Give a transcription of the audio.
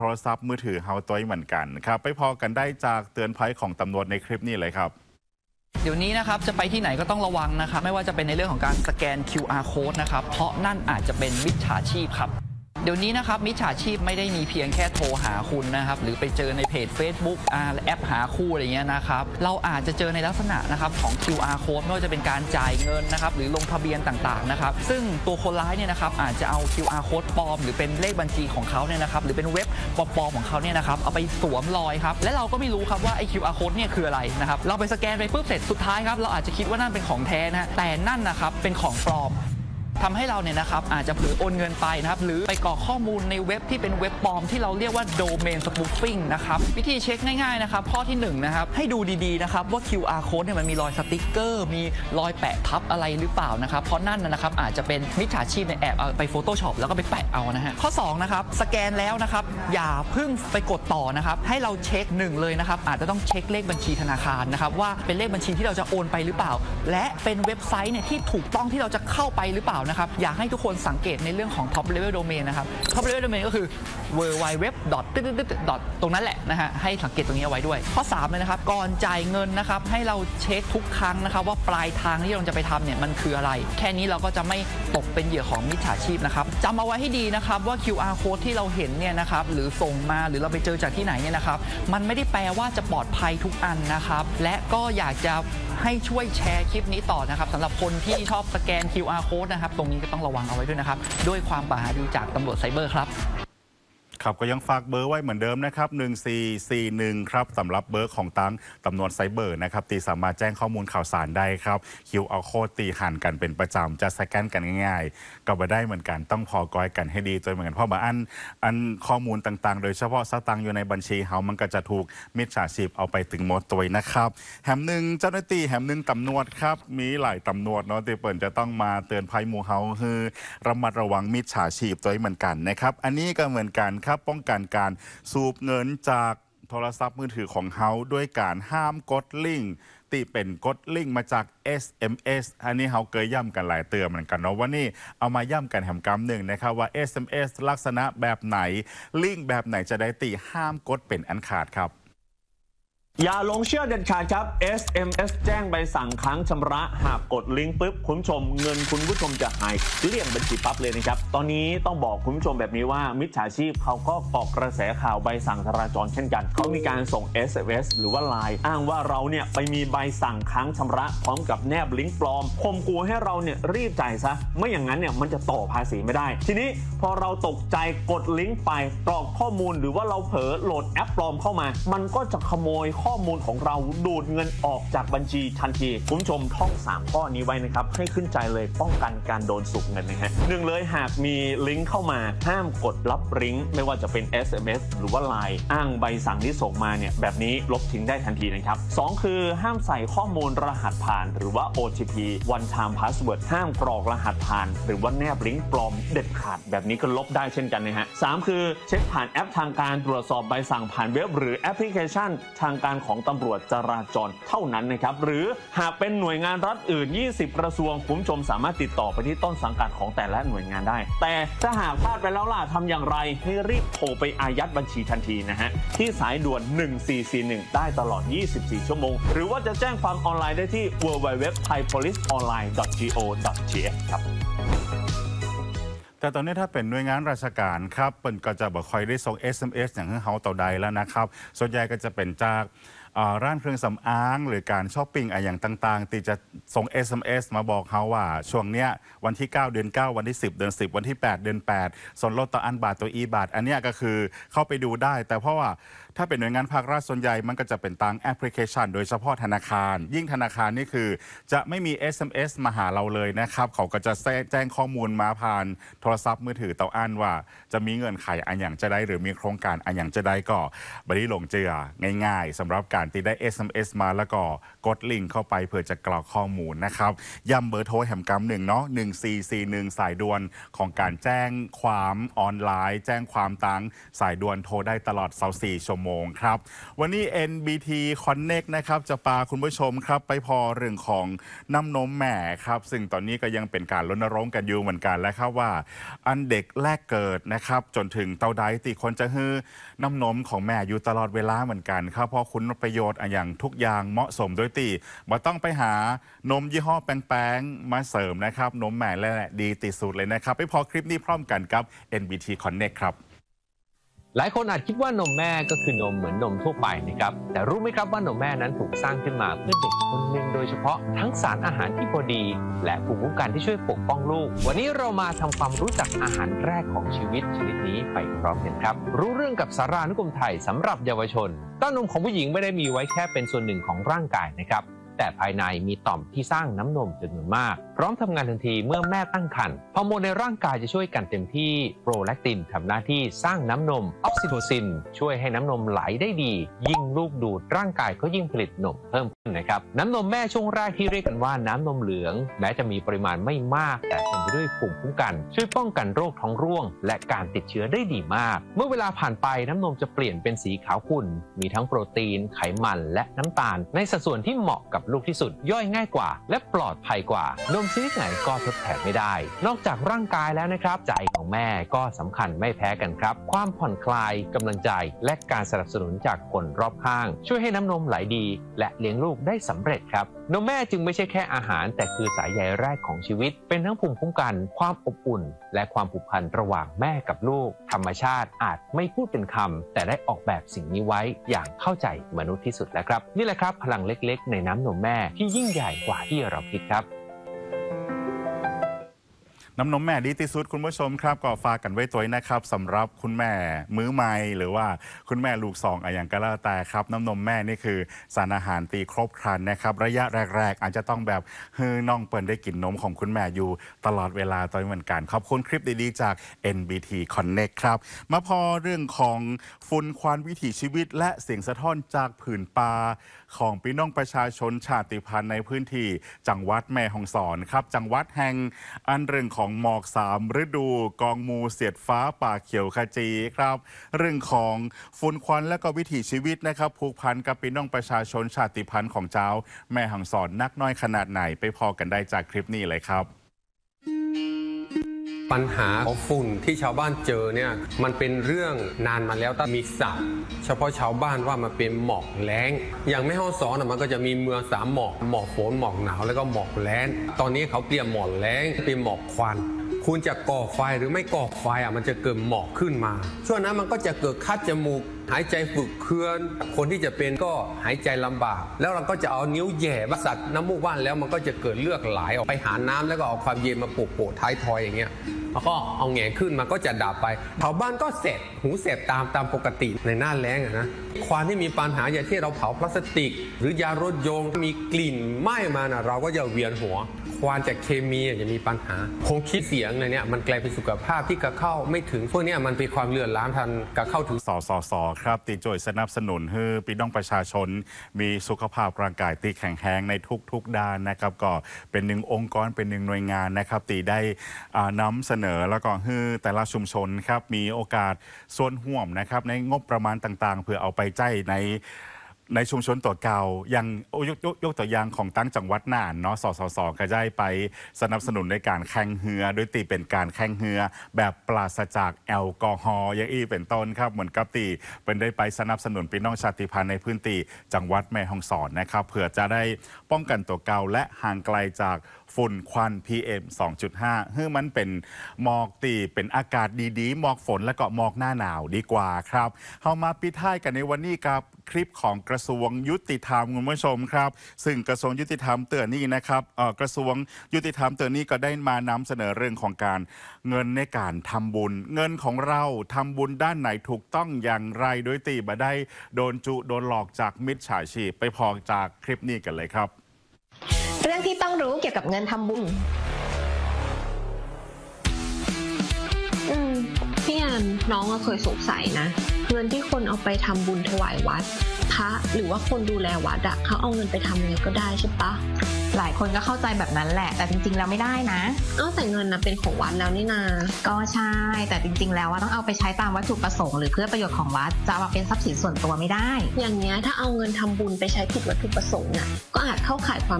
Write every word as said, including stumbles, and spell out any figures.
โทรศัพท์มือถือเฮาตัวเหมือนกันครับไปพอกันได้จากเตือนภัยของตำรวจในคลิปนี้เลยครับเดี๋ยวนี้นะครับจะไปที่ไหนก็ต้องระวังนะครับไม่ว่าจะเป็นในเรื่องของการสแกน คิว อาร์ Code นะครับเพราะนั่นอาจจะเป็นมิจฉาชีพครับเดี๋ยวนี้นะครับมิจฉาชีพไม่ได้มีเพียงแค่โทรหาคุณนะครับหรือไปเจอในเพจ Facebook อ่าแอปหาคู่อะไรเงี้ยนะครับเราอาจจะเจอในลักษณะนะครับของ คิว อาร์ Code ไม่ว่าจะเป็นการจ่ายเงินนะครับหรือลงทะเบียนต่างๆนะครับซึ่งตัวคนร้ายเนี่ยนะครับอาจจะเอา คิว อาร์ Code ปลอมหรือเป็นเลขบัญชีของเขาเนี่ยนะครับหรือเป็นเว็บปลอมๆของเขาเนี่ยนะครับเอาไปสวมรอยครับและเราก็ไม่รู้ครับว่าไอ้ คิว อาร์ Code เนี่ยคืออะไรนะครับเราไปสแกนไปปุ๊บเสร็จสุดท้ายครับเราอาจจะคิดว่านั่นเป็นของแท้นะแต่นั่นนะครับเป็นของปลอมทำให้เราเนี่ยนะครับอาจจะเผลอโอนเงินไปนะครับหรือไปกรอกข้อมูลในเว็บที่เป็นเว็บปลอมที่เราเรียกว่า Domain Spoofing นะครับวิธีเช็คง่ายๆนะครับข้อที่หนึ่งนะครับให้ดูดีๆนะครับว่า คิว อาร์ Code เนี่ยมันมีรอยสติ๊กเกอร์มีรอยแปะทับอะไรหรือเปล่านะครับเพราะนั่นนะครับอาจจะเป็นมิจฉาชีพในแอบเอาไป Photoshop แล้วก็ไปแปะเอานะฮะข้อสองนะครับสแกนแล้วนะครับอย่าเพิ่งไปกดต่อนะครับให้เราเช็คหนึ่งเลยนะครับอาจจะต้องเช็คเลขบัญชีธนาคารนะครับว่าเป็นเลขบัญชีที่เราจะโอนไปหรือเปล่าและเป็นเว็บไซต์เนี่ยที่ถูกต้องที่เราจะเข้าไปหรือเปล่านะครับอยากให้ทุกคนสังเกตในเรื่องของ top level domain นะครับ top level domain ก็คือ ดับเบิลยู ดับเบิลยู ดับเบิลยู ดับเบิลยู ตรงนั้นแหละนะฮะให้สังเกตตรงนี้เอาไว้ด้วยข้อสามเลยนะครับก่อนจ่ายเงินนะครับให้เราเช็คทุกครั้งนะครับว่าปลายทางที่เราจะไปทำเนี่ยมันคืออะไรแค่นี้เราก็จะไม่ตกเป็นเหยื่อของมิจฉาชีพนะครับจำเอาไว้ให้ดีนะครับว่า คิว อาร์ Code ที่เราเห็นเนี่ยนะครับหรือส่งมาหรือเราไปเจอจากที่ไหนเนี่ยนะครับมันไม่ได้แปลว่าจะปลอดภัยทุกอันนะครับและก็อยากจะให้ช่วยแชร์คลิปนี้ต่อนะครับสำหรับคนที่ชอบสแกน คิว อาร์ Code นะครับตรงนี้ก็ต้องระวังเอาไว้ด้วยนะครับด้วยความปรารถนาดีจากตำรวจไซเบอร์ครับครับก็ยังฝากเบอร์ไว้เหมือนเดิมนะครับหนึ่งสี่สี่หนึ่งครับสำหรับเบอร์ของตั้งตำรวจไซเบอร์นะครับตีสามารถแจ้งข้อมูลข่าวสารได้ครับ คิว อาร์ Code ตีหันกันเป็นประจำจะสแกนกันง่ายๆก็มาได้เหมือนกันต้องพอกอยกันให้ดีจนเหมือนกันเพราะบางอันอันข้อมูลต่างๆโดยเฉพาะสตังค์อยู่ในบัญชีเฮามันก็จะถูกมิจฉาชีพเอาไปถึงหมดตัวนะครับแหมหนึ่งเจ้าหน้าที่แหมหนึ่งตำรวจครับมีหลายตำรวจเนาะที่เปิดจะต้องมาเตือนภัยหมู่เฮาคือระมัดระวังมิจฉาชีพตัวเหมือนกันนะครับอันนี้ก็เหมือนกันครับป้องกันการสูบเงินจากโทรศัพท์มือถือของเฮาด้วยการห้ามกดลิงก์ที่เป็นกดลิงก์มาจาก เอส เอ็ม เอส อันนี้เฮาเคยย่ำกันหลายเตือนเหมือนกันเนาะว่านี่เอามาย่ำกันแหมกำหนึ่งนะครับว่า เอส เอ็ม เอส ลักษณะแบบไหนลิงก์แบบไหนจะได้ตีห้ามกดเป็นอันขาดครับอย่าลงเชื่อเด็ดขาดครับ เอส เอ็ม เอส แจ้งใบสั่งค้างชำระหากกดลิงก์ปุ๊บคุณผู้ชมเงินคุณผู้ชมจะหายเกลี้ยงบัญชีปั๊บเลยนะครับตอนนี้ต้องบอกคุณผู้ชมแบบนี้ว่ามิจฉาชีพเขาก็ออกกระแสข่าวใบสั่งจราจรเช่นกันเขามีการส่ง เอส เอ็ม เอส หรือว่า ไลน์ อ้างว่าเราเนี่ยไปมีใบสั่งค้างชำระพร้อมกับแนบลิงก์ปลอมข่มขู่ให้เราเนี่ยรีบจ่ายซะไม่อย่างนั้นเนี่ยมันจะต่อภาษีไม่ได้ทีนี้พอเราตกใจกดลิงก์ไปกรอกข้อมูลหรือว่าเราเผลอโหลดแอปปลอมเข้ามามันก็จะขโมยข้อมูลของเราดูดเงินออกจากบัญชีทันทีคุณผู้ชมท่องสามข้อนี้ไว้นะครับให้ขึ้นใจเลยป้องกันการโดนสูบเงินนะฮะหนึ่งเลยหากมีลิงก์เข้ามาห้ามกดรับลิงก์ไม่ว่าจะเป็น เอส เอ็ม เอส หรือว่า ไลน์ อ้างใบสั่งที่ส่งมาเนี่ยแบบนี้ลบทิ้งได้ทันทีนะครับสองคือห้ามใส่ข้อมูลรหัสผ่านหรือว่า โอ ที พี one time password ห้ามกรอกรหัสผ่านหรือว่าแนบลิงก์ปลอมเด็ดขาดแบบนี้ก็ลบได้เช่นกันนะฮะสามคือเช็คผ่านแอปทางการตรวจสอบใบสั่งผ่านเว็บหรือแอปพลิเคชันทางการของตำรวจจราจรเท่านั้นนะครับหรือหากเป็นหน่วยงานรัฐอื่นยี่สิบกระทรวงคุณผู้ชมสามารถติดต่อไปที่ต้นสังกัดของแต่ละหน่วยงานได้แต่ถ้าหากพลาดไปแล้วล่ะทำอย่างไรให้รีบโทรไปอายัดบัญชีทันทีนะฮะที่สายด่วนหนึ่งสี่สี่หนึ่งได้ตลอดยี่สิบสี่ชั่วโมงหรือว่าจะแจ้งความออนไลน์ได้ที่ ดับเบิลยู ดับเบิลยู ดับเบิลยู ดอท ไทย โพลิส ออนไลน์ ดอท จี โอ ดอท ที เอช ครับแต่ตอนนี้ถ้าเป็นหน่วยงานราชการครับเปิ่นก็จะบอกคอยได้ส่ง เอส เอ็ม เอส อย่างเฮาต่อใดแล้วนะครับส่วนใหญ่ก็จะเป็นจากร้านเครื่องสำอางหรือการช้อปปิ้งอะไรอย่างต่างๆที่จะส่ง เอส เอ็ม เอส มาบอกเขาว่าช่วงเนี้ยวันที่เก้าเดือนเก้าวันที่สิบเดือนสิบวันที่แปดเดือนแปดส่วนลดต่ออันบาทตัวอีบาทอันเนี้ยก็คือเข้าไปดูได้แต่เพราะว่าถ้าเป็นหน่วยงานภาครัฐส่วนใหญ่มันก็จะเป็นทางแอปพลิเคชันโดยเฉพาะธนาคารยิ่งธนาคารนี่คือจะไม่มี เอส เอ็ม เอส มาหาเราเลยนะครับเขาก็จะแจ้งข้อมูลมาผ่านโทรศัพท์มือถือเต่าอันว่าจะมีเงื่อนไขอันอย่างจะได้หรือมีโครงการอันอย่างจะได้ก็บริลงเจือง่ายๆสำหรับการการตีได้ เอส เอ็ม เอส มาแล้วก็กดลิงก์เข้าไปเพื่อจะกรอกข้อมูลนะครับย้ำเบอร์โทรแหมกำหนึ่งเนาะหนึ่งสี่สี่หนึ่งสายด่วนของการแจ้งความออนไลน์แจ้งความตังสายด่วนโทรได้ตลอดยี่สิบสี่ชั่วโมงครับวันนี้ เอ็น บี ที Connect นะครับจะพาคุณผู้ชมครับไปพอเรื่องของน้ำนมแม่ครับซึ่งตอนนี้ก็ยังเป็นการรณรงค์กันอยู่เหมือนกันแล้วครับว่าอันเด็กแรกเกิดนะครับจนถึงเตาใดตีคนจะฮื้อน้ำนมของแม่อยู่ตลอดเวลาเหมือนกันครับเพราะคุณประโยชน์อย่างทุกอย่างเหมาะสมโดยตีบ่ต้องไปหานมยี่ห้อแป้งๆมาเสริมนะครับนมแม่และดีติดสุดเลยนะครับไปพอคลิปนี้พร้อมกันกับ เอ็น บี ที Connect ครับหลายคนอาจคิดว่านมแม่ก็คือนมเหมือนนมทั่วไปนะครับแต่รู้ไหมครับว่านมแม่นั้นถูกสร้างขึ้นมาเพื่อเด็กคนหนึ่งโดยเฉพาะทั้งสารอาหารที่พอดีและภูมิคุ้มกันที่ช่วยปกป้องลูกวันนี้เรามาทำความรู้จักอาหารแรกของชีวิตชนิดนี้ไปพร้อมกันครับรู้เรื่องกับสารานุกรมไทยสำหรับเยาวชนเต้านมของผู้หญิงไม่ได้มีไว้แค่เป็นส่วนหนึ่งของร่างกายนะครับแต่ภายในมีต่อมที่สร้างน้ำนมจำนวนมากพร้อมทำงานทันทีเมื่อแม่ตั้งครรภ์ฮอร์โมนในร่างกายจะช่วยกันเต็มที่โปรแลคตินทำหน้าที่สร้างน้ำนมออกซิโทซินช่วยให้น้ำนมไหลได้ดียิ่งลูกดูดร่างกายก็ยิ่งผลิตนมเพิ่มขึ้นนะครับน้ำนมแม่ช่วงแรกที่เรียกกันว่าน้ำนมเหลืองแม้จะมีปริมาณไม่มากแต่เต็มไปด้วยภูมิคุ้มกันช่วยป้องกันโรคท้องร่วงและการติดเชื้อได้ดีมากเมื่อเวลาผ่านไปน้ำนมจะเปลี่ยนเป็นสีขาวขุ่นมีทั้งโปรตีนไขมันและน้ำตาลในสัดส่วนที่เหมาะกับลูกที่สุดย่อยง่ายกว่าและปลอดภัยกว่านมชนิดไหนก็ทดแทนไม่ได้นอกจากร่างกายแล้วนะครับใจของแม่ก็สำคัญไม่แพ้กันครับความผ่อนคลายกำลังใจและการสนับสนุนจากคนรอบข้างช่วยให้น้ำนมไหลดีและเลี้ยงลูกได้สำเร็จครับนมแม่จึงไม่ใช่แค่อาหารแต่คือสายใยแรกของชีวิตเป็นทั้งภูมิคุ้มกันความอบอุ่นและความผูกพันระหว่างแม่กับลูกธรรมชาติอาจไม่พูดเป็นคำแต่ได้ออกแบบสิ่งนี้ไว้อย่างเข้าใจมนุษย์ที่สุดแล้วครับนี่แหละครับพลังเล็กๆในน้ำนมแม่ที่ยิ่งใหญ่กว่าที่เราคิดครับน้ำนมแม่ดีที่สุดคุณผู้ชมครับก็ฝากกันไว้ตัวนะครับสำหรับคุณแม่มื้อใหม่หรือว่าคุณแม่ลูกสองอะไรอย่างก็แล้วแต่ครับน้ำนมแม่นี่คือสารอาหารตีครบครันนะครับระยะแรกๆอาจจะต้องแบบเฮ้ยน้องเปิ่นได้กินนมของคุณแม่อยู่ตลอดเวลาตอนเหมือนกันขอบคุณคลิปดีๆจาก เอ็น บี ที Connect ครับมาพอเรื่องของฝุ่นควันวิถีชีวิตและเสียงสะท้อนจากผืนป่าของพี่น้องประชาชนชาติพันธุ์ในพื้นที่จังหวัดแม่ฮ่องสอนครับจังหวัดแห่งอันเรื่องของหมอกสามฤดูกองมูเสียดฟ้าป่าเขียวขจีครับเรื่องของฝุ่นควันและก็วิถีชีวิตนะครับผูกพันกับพี่น้องประชาชนชาติพันธุ์ของเจ้าแม่ฮ่องสอนนักน้อยขนาดไหนไปพอกันได้จากคลิปนี้เลยครับปัญหาของฝุ่นที่ชาวบ้านเจอเนี่ยมันเป็นเรื่องนานมาแล้วแต่มีศัพท์เฉพาะชาวบ้านว่ามันเป็นหมอกแล้งอย่างแม่ฮ่องสอนมันก็จะมีเมืองสามหมอกหมอกฝนหมอกหนาวแล้วก็หมอกแล้งตอนนี้เขาเปลี่ยนหมอกแล้งเป็นหมอกควันคุณจะก่อไฟหรือไม่ก่อไฟอ่ะมันจะเกิดหมอกขึ้นมาช่วงนั้นมันก็จะเกิดคัดจมูกหายใจฝึกเคลื่อนคนที่จะเป็นก็หายใจลำบากแล้วเราก็จะเอานิ้วแย่วัสัตว์น้ำมูกบ้านแล้วมันก็จะเกิดเลือดไหลออกไปหาน้ำแล้วก็เอาความเย็นมาโปะโปะท้ายทอยอย่างเงี้ยแล้วก็เอาแหง่ขึ้นมาก็จะดับไปเผาบ้านก็เสร็จหูเสพตามตามปกติในหน้าแล้งนะควันที่มีปัญหาอย่างที่เราเผาพลาสติกหรือยารถยนต์มีกลิ่นไหม้มานะเราก็จะเวียนหัวควันจากเคมีจะมีปัญหาคงคิดเสียงเลยเนี่ยมันกลายเป็นสุขภาพที่กระเข้าไม่ถึงพวกนี้มันเป็นความเลือดล้างทันกระเข้าถึงสสสครับตีโจยสนับสนุนให้พี่น้องประชาชนมีสุขภาพร่างกายตีแข็งแรงในทุกๆด้านนะครับก็เป็นหนึ่งองค์กรเป็นหนึ่งหน่วยงานนะครับตีได้นำเสนอแล้วก็ให้แต่ละชุมชนครับมีโอกาสส่วนห่วมนะครับในงบประมาณต่างๆเพื่อเอาไปใจในในชุมชนตัวเก่ายังยกยกยกตัวอย่างของตั้งจังหวัดน่านเนาะสสสก็ได้ไปสนับสนุนในการแข่งเรือโดยตีเป็นการแข่งเรือแบบปราศจากแอลกอฮอล์อย่างอี้เป็นต้นครับเหมือนกับตีเป็นได้ไปสนับสนุนพี่น้องชาติพันธุ์ในพื้นที่จังหวัดแม่ฮ่องสอนนะครับเพื่อจะได้ป้องกันตัวเก่าและห่างไกลจากฝุ่นควัน พี เอ็ม สองจุดห้า ให้มันเป็นหมอกตีเป็นอากาศดีๆหมอกฝนและก็หมอกหน้าหนาวดีกว่าครับเข้ามาปิดท้ายกันในวันนี้กับคลิปของกระทรวงยุติธรรมคุณผู้ชมครับซึ่งกระทรวงยุติธรรมเตือนนี่นะครับกระทรวงยุติธรรมเตือนนี่ก็ได้มานำเสนอเรื่องของการเงินในการทำบุญเงินของเราทำบุญด้านไหนถูกต้องอย่างไรโดยตีบ่ได้โดนจุโดนหลอกจากมิจฉาชีพไปพอจากคลิปนี้กันเลยครับเรื่องที่ต้องรู้เกี่ยวกับเงินทำบุญอืมพี่แอนน้องก็เคยสงสัยนะเงินที่คนเอาไปทำบุญถวายวัดพระหรือว่าคนดูแลวัดอะเขาเอาเงินไปทำอะไรก็ได้ใช่ปะหลายคนก็เข้าใจแบบนั้นแหละแต่จริงๆแล้วไม่ได้นะเอ้าแต่เงินนะเป็นของวัดแล้วนี่นาก็ใช่แต่จริงๆแล้วว่าต้องเอาไปใช้ตามวัตถุประสงค์หรือเพื่อประโยชน์ของวัดจะมาเป็นทรัพย์สินส่วนตัวไม่ได้อย่างเงี้ยถ้าเอาเงินทำบุญไปใช้ผิดวัตถุประสงค์น่ะก็อาจเข้าข่ายความ